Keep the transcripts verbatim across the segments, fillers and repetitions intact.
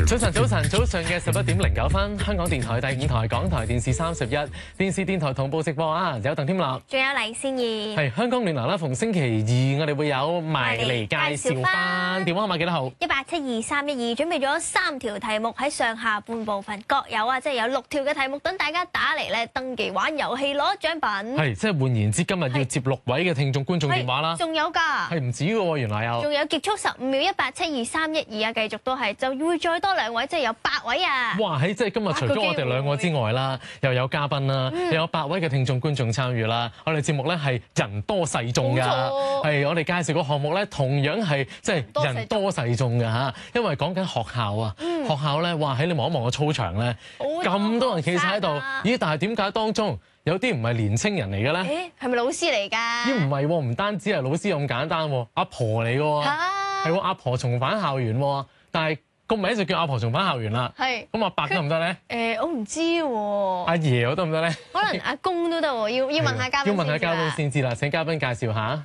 早晨，早晨，早上嘅十一點零九分，香港電台第五台、港台電視三十一、電視電台同步直播啊！有鄧添樂， 仲有黎先怡。 係香港暖流啦，逢星期二我哋會有埋嚟介紹翻。電話號碼幾多號？ 一八七二三一二，準備咗三條題目喺上下半部分各有啊，即係有六條嘅題目等大家打嚟咧登記玩遊戲攞獎品。 係，即係換言之，今日要接六位嘅聽眾觀眾電話啦。 仲有㗎。 係唔止㗎喎，原來有。 仲有結束十五秒，一八七二三一二啊，繼續都係就會再多兩位，即係有八位啊！ 哇！喺即係今日除咗我哋兩個之外啦，又有嘉賓啦， 嗯、 又有八位嘅聽眾觀眾參與啦。我哋節目咧係人多勢眾㗎，係我哋介紹個項目咧，同樣係即係人多勢眾㗎嚇。因為講緊學校啊，嗯、學校咧，哇！喺你望一望個操場咧，咁多人企晒喺度，咦？但係點解當中有啲唔係年青人嚟嘅咧？ 誒，係咪老師嚟㗎？ 咦，唔係喎，唔單止係老師咁簡單喎，阿婆嚟㗎喎，係喎，阿婆重返校園喎，但係個名就叫阿婆重返校園啦。係。咁阿伯得唔得咧？ 誒，我唔知喎。 阿爺我得唔得咧？ 可能阿公都得喎，要要問下嘉賓。 要問下嘉賓先知啦。請嘉賓介紹下。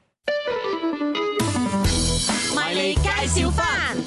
埋嚟介紹返。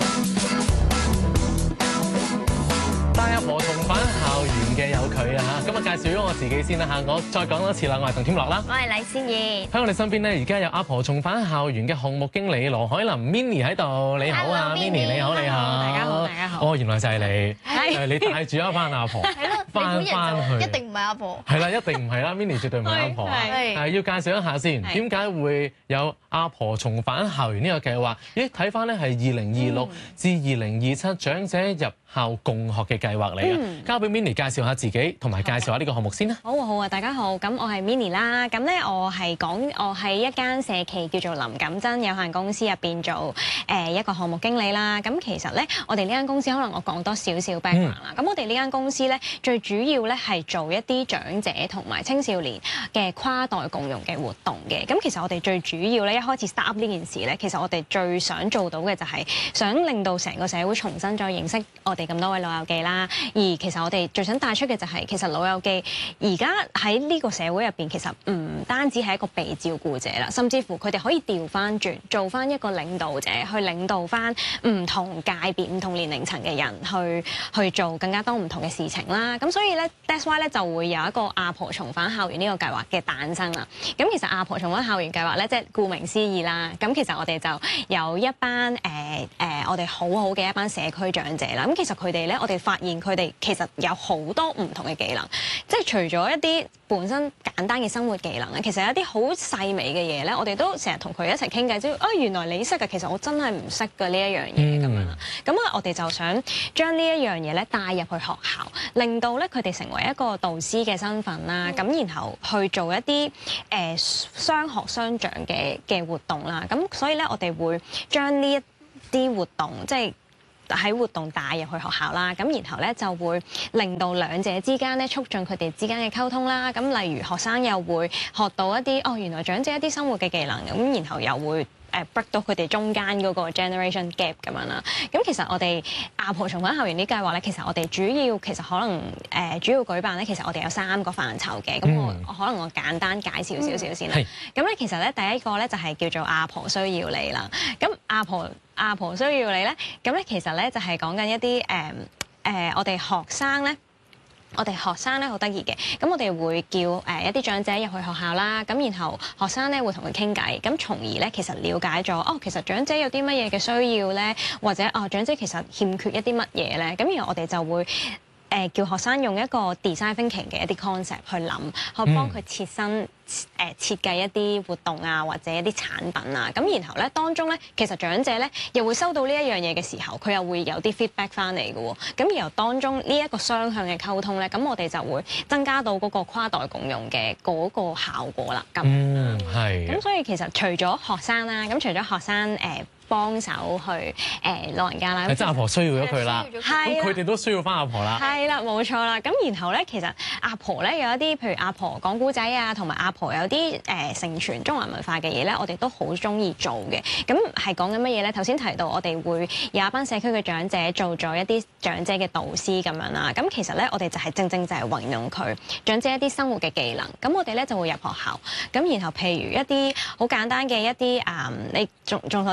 帶阿婆重返校園嘅有佢啊嚇，咁啊介紹咗我自己先啦嚇，我再講多次啦，我係鄧添樂啦， 我係黎先怡。 喺我哋身邊咧，而家有阿婆重返校園嘅項目經理羅海琳 Minnie 喺度，你好啊 Minnie， 你好你好， 大家好大家好。 哦，原來就係你， 係你帶住一班阿婆， 係咯， 翻翻去， 一定唔係阿婆。 係啦，一定唔係啦 Minnie 絕對唔係阿婆。係要介紹一下先，點解會有阿婆重返校園呢個計劃？咦，睇翻咧係二零二六至二零二七長者入校共學嘅計劃嚟嘅。嗯、交俾 Minnie 介紹下自己，同埋介紹下呢個項目先啦。 好啊好啊，大家好，咁我係 Minnie 啦。咁咧我係講我喺一間社企叫做林錦珍有限公司入邊做誒一個項目經理啦。咁其實咧，我哋呢間公司可能我講多少少 background 啦。咁、嗯、我哋呢間公司咧，最主要咧係做一啲長者同埋青少年嘅跨代共融嘅活動嘅。咁其實我哋最主要咧，一開始 start up 呢件事咧，其實我哋最想做到嘅就係想令到成個社會重新再認識我哋咁多位老友記啦。而其實我哋最想帶出嘅就係、是，其實老友記而家喺呢個社會入邊，其實唔單止係一個被照顧者啦，甚至乎佢哋可以調翻轉，做翻一個領導者，去領導翻唔同界別、唔同年齡層嘅人去去做更加多唔同嘅事情啦。咁所以咧 ，that's why 咧就會有一個阿婆重返校園呢個計劃嘅誕生啦。咁其實阿婆重返校園計劃咧，即係顧名思義啦。咁其實我哋就有一班誒誒、呃呃，我哋好好嘅一班社區長者啦。咁其實佢哋咧，我哋發現佢哋其實有好多唔同嘅技能，即係除咗一啲本身簡單嘅生活技能咧，其實有一啲好細微嘅嘢咧，我哋都成日同佢一齊傾偈，即係啊原來你識嘅，其實我真係唔識嘅呢一樣嘢咁樣啦。咁啊，我哋就想將呢一樣嘢咧帶入去學校，令到咧佢哋成為一個導師嘅身份啦。咁、嗯、然後去做一啲誒雙學雙長嘅嘅活動啦。咁所以咧，我哋會將呢一啲活動即係喺活動帶入去學校啦，咁然後咧就會令到兩者之間咧促進佢哋之間嘅溝通啦。咁例如學生又會學到一啲哦，原來長者一啲生活嘅技能，咁然後又會誒 break 到佢哋中間嗰個 generation gap 咁樣啦。咁其實我哋阿婆重返校園呢計劃咧，其實我哋主要其實可能誒、呃、主要舉辦咧，其實我哋有三個範疇嘅。咁我、嗯、可能我簡單介紹少少先啦。咁咧、嗯、其實咧第一個咧就係叫做阿婆需要你啦。咁阿婆阿婆需要你咧，咁咧其實咧就係講緊一啲誒誒，我哋學生咧，我哋學生咧好得意嘅，咁我哋會叫誒、呃、一啲長者入去學校啦，咁然後學生咧會同佢傾偈，咁從而咧其實了解咗哦，其實長者有啲乜嘢嘅需要咧，或者哦長者其實欠缺一啲乜嘢咧，咁然後我哋就會誒、呃、叫學生用一個 design thinking 嘅一啲 concept 去諗，去幫佢切身。嗯誒設計一啲活動啊，或者一啲產品啊，咁然後咧當中咧，其實長者咧又會收到呢一樣嘢嘅時候，佢又會有啲 feedback 翻嚟嘅喎，咁然後當中呢一個雙向嘅溝通咧，咁我哋就會增加到嗰個跨代共融嘅嗰個效果啦。咁嗯係。咁所以其實除咗學生啦，咁除咗學生誒。呃幫手去誒、呃、老人家啦， 即係阿婆需要咗佢啦，咁佢哋都需要翻阿婆啦。 係啦，冇錯啦。咁然後咧，其實阿婆咧有一啲，譬如阿婆講古仔啊，同埋阿婆有啲誒、呃、承傳中華文化嘅嘢咧，我哋都好中意做嘅。咁係講緊乜嘢咧？頭先提到我哋會有一班社區嘅長者做咗一啲長者嘅導師咁樣啦。咁其實咧，我哋就係正正就係運用佢長者一啲生活嘅技能。咁我哋咧就會入學校。咁然後譬如一啲好簡單嘅一啲啊、嗯，你眾眾所周知其實。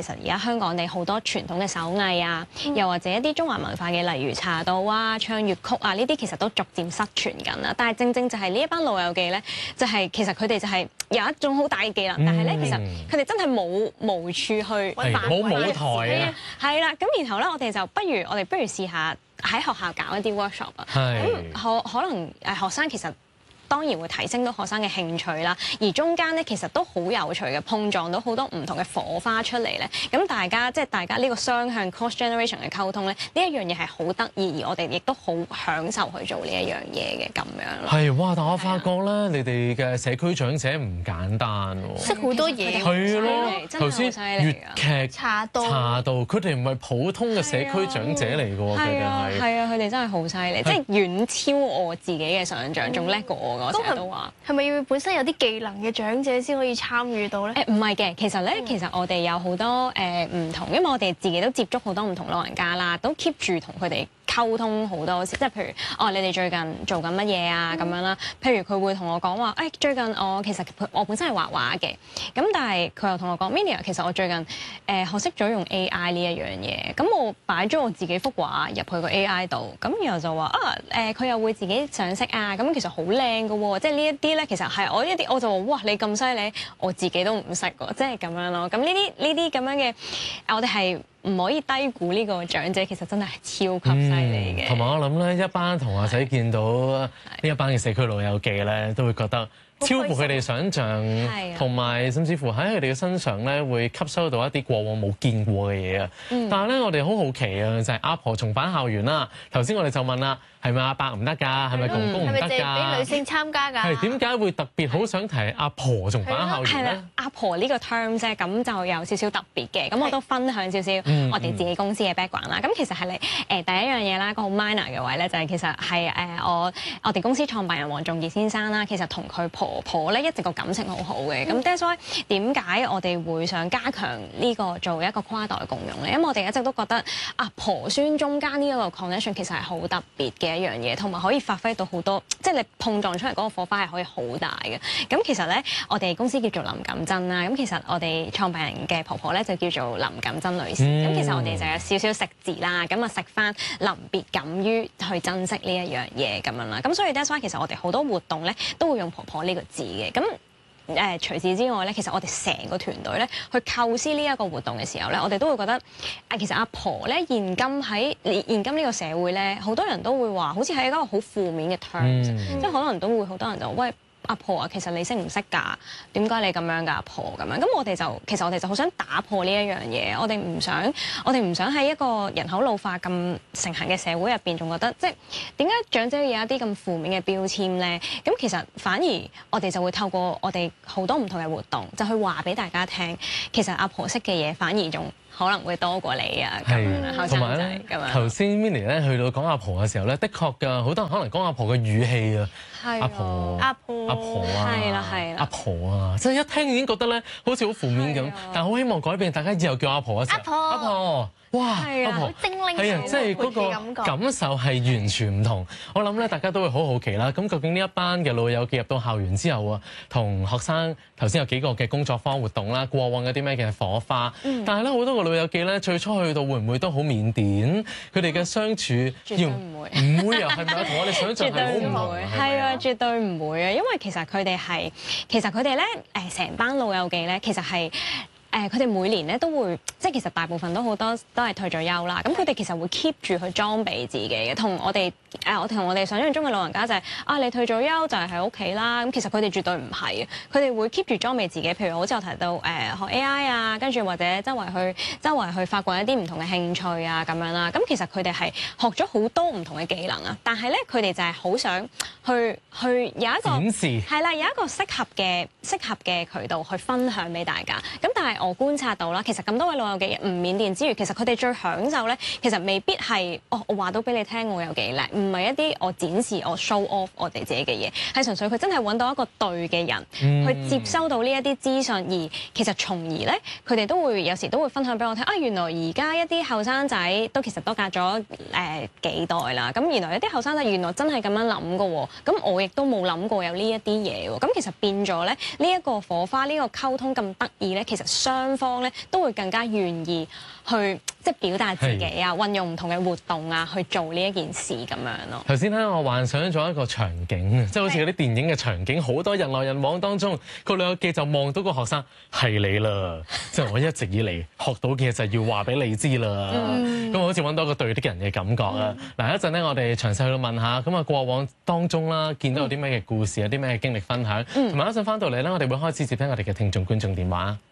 實而家香港地好多傳統嘅手藝啊，又或者一啲中華文化嘅，例如茶道啊、唱粵曲啊，呢啲其實都逐漸失傳緊啦。但係正正就係呢一班老友記咧，就係、是、其實佢哋就係有一種好大嘅技能，但係咧其實佢哋真係冇無處去冇舞台啊， 係啦。咁然後咧，我哋就不如我哋不如試下喺學校搞一啲 workshop 啊。咁可可能誒學生其實當然會提升到學生嘅興趣啦，而中間咧其實都好有趣嘅，碰撞到好多唔同嘅火花出嚟咧。咁大家即係大家呢個雙向 cross generation 嘅溝通咧，呢一樣嘢係好得意，而我哋亦都好享受去做呢一樣嘢嘅咁樣咯。 係哇！但我發覺咧，你哋嘅社區長者唔簡單喎， 識好多嘢。 係咯，頭先粵劇、 茶道、 茶道，佢哋唔係普通嘅社區長者嚟嘅喎，佢哋係係啊，佢哋真係好犀利，即係遠超我自己嘅想像，仲叻過我。我成日都話， 係咪要本身有啲技能嘅長者先可以參與到咧？ 誒唔係嘅，其實咧，其實我哋有好多誒唔同，因為我哋自己都接觸好多唔同老人家啦，都 keep 住同佢哋溝通好多次，即係譬如哦，你哋最近做緊乜嘢啊咁樣啦。譬如佢會同我講話，誒、哎、最近我其實我本身係畫畫嘅，咁但係佢又同我講 Minnie 其實我最近誒、呃、學識咗用 A I 呢一樣嘢，咁我擺咗我自己幅畫入去個 A I 度，咁然後就話啊誒佢、呃、又會自己上色啊，咁其實好靚㗎喎，即係呢一啲咧，其實係我一啲我就話哇你咁犀利，我自己都唔識喎，即係咁樣咯。咁呢啲呢啲咁樣嘅，我哋係唔可以低估呢個長者，其實真係超級犀利嘅。 同埋、嗯、我諗咧，一班同學仔見到呢一班嘅社區老友記咧，都會覺得超乎佢哋想像，同埋甚至乎喺佢哋嘅身上咧，會吸收到一啲過往冇見過嘅嘢啊。嗯、但係咧，我哋好好奇啊，就係、是、阿婆重返校園啦。頭先我哋就問啦。係咪阿伯唔得㗎？係咪公公唔得㗎？係咪淨係俾女性參加㗎？係點解會特別好想提阿婆重返校園咧？ 阿婆呢個 term 啫，咁就有少少特別嘅。咁我都分享少少我哋自己公司嘅 background 啦。咁其實係你誒第一樣嘢啦，個好 minor 嘅位咧，就係其實係誒我我哋公司創辦人黃仲傑先生啦。其實同佢婆婆咧一直個感情好好嘅。咁 that's why 點解我哋會想加強呢個做一個跨代共融咧？因為我哋一直都覺得阿婆孫中間呢一個 connection 其實係好特別嘅一樣嘢，同埋可以發揮到好多，即係你碰撞出嚟嗰個火花係可以好大嘅。咁其實咧，我哋公司叫做林錦珍啦。咁其實我哋創辦人嘅婆婆咧就叫做林錦珍女士。咁、嗯、其實我哋就有少少食字啦，咁啊食翻臨別敢於去珍惜呢一樣嘢咁樣啦。咁所以 that's why 其實我哋好多活動咧都會用婆婆呢個字嘅。咁誒、呃、除此之外咧，其實我哋成個團隊咧去構思呢一個活動嘅時候咧，我哋都會覺得啊，其實阿婆咧現今喺現今呢個社會咧，好多人都會話好似係一個好負面嘅 terms，、嗯、即係可能都會好多人就喂。阿婆啊，其實你識唔識㗎？點解你咁樣㗎？阿婆咁樣，咁我哋就其實我哋就好想打破呢一樣嘢。我哋唔想，我哋唔想喺一個人口老化咁盛行嘅社會入邊，仲覺得即係點解長者要有一啲咁負面嘅標籤咧？咁其實反而我哋就會透過我哋好多唔同嘅活動，就去話俾大家聽，其實阿婆識嘅嘢反而仲可能會多過你啊。咁樣後生仔咁樣。頭先 Minnie 咧去到講阿婆嘅時候咧，的確㗎，好多人可能講阿婆嘅語氣啊。阿婆， 阿婆， 阿婆啊， 係啦係啦， 阿婆啊，即係一聽已經覺得咧，好似好負面咁。但係好希望改變，大家以後叫阿婆嘅時候，阿婆，阿婆，哇，阿婆， 精靈， 係啊，即係嗰個感受係完全唔同。我諗咧，大家都會好好奇啦。咁究竟呢一班嘅老友記入到校園之後啊，同學生頭先有幾個嘅工作坊活動啦，過往有啲咩嘅火花？嗯、但係咧，好多個老友記咧，最初去到會唔會都好腼腆？佢哋嘅相處， 絕對唔會， 唔會啊，係咪啊？同我哋想象係好唔同啊， 係啊，絕對唔會啊，因為其實佢哋係，其實佢哋咧，誒成班老友記咧，其實係。誒佢哋每年咧都會，即係其實大部分都好多都係退咗休啦。咁佢哋其實會 keep 住去裝備自己嘅，同我哋誒我同我哋想象中嘅老人家就係、是、啊，你退咗休就係喺屋企啦。咁其實佢哋絕對唔係嘅，佢哋會 keep 住裝備自己。譬如好似我提到誒、呃、學 A I 啊，跟住或者周圍去周圍去發掘一啲唔同嘅興趣啊咁樣啦。咁其實佢哋係學咗好多唔同嘅技能啊，但係咧佢哋就係好想去去有一個係啦，有一個適合嘅適合嘅渠道去分享俾大家。咁但係我觀察到啦，其實咁多位老友記唔腼腆之餘，其實佢哋最享受咧，其實未必係哦，我話到俾你聽我有幾叻， 唔係一啲我展示我 show off 我哋自己嘅嘢，係純粹佢真係揾到一個對嘅人、嗯、去接收到呢一啲資訊，而其實從而咧佢哋都會有時都會分享俾我聽啊，原來而家一啲後生仔都其實都隔咗誒、呃、幾代啦，咁原來有啲後生仔原來真係咁樣諗㗎喎，咁我亦都冇諗過有呢一啲嘢喎，咁其實變咗咧呢一個火花呢、呢個溝通咁得意咧，其實雙方咧都會更加願意去即係表達自己啊，運用唔同嘅活動啊去做呢一件事咁樣咯。 頭先咧我幻想咗一個場景，即係好似嗰啲電影嘅場景，好多人來人往當中，個老友記就望到個學生係你啦，即係我一直以嚟學到嘅就係要話俾你知啦。咁、嗯、好似揾到一個對的人嘅感覺啊！嗱、嗯，一陣咧我哋詳細去到問下，咁啊過往當中啦，見到有啲咩嘅故事，有啲咩嘅經歷分享，同埋一陣翻到嚟咧，我哋會開始接聽我哋嘅聽眾觀眾電話。